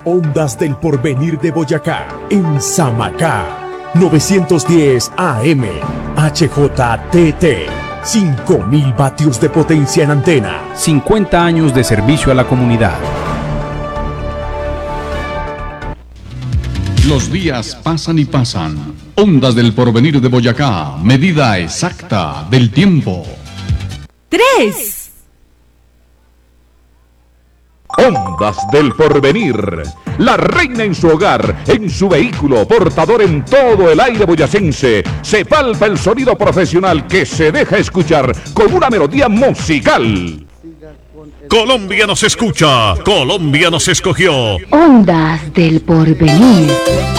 Ondas del Porvenir de Boyacá, en Samacá. 910 AM, HJTT. 5.000 vatios de potencia en antena. 50 años de servicio a la comunidad. Los días pasan y pasan. Ondas del Porvenir de Boyacá, medida exacta del tiempo. 3. Ondas del Porvenir, la reina en su hogar, en su vehículo, portador en todo el aire boyacense. Se palpa el sonido profesional que se deja escuchar con una melodía musical. Colombia nos escucha, Colombia nos escogió. Ondas del Porvenir.